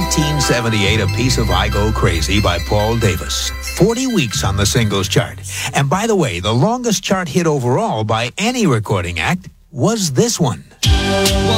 1978, A Piece of I Go Crazy by Paul Davis. 40 weeks on the singles chart. And by the way, the longest chart hit overall by any recording act was this one.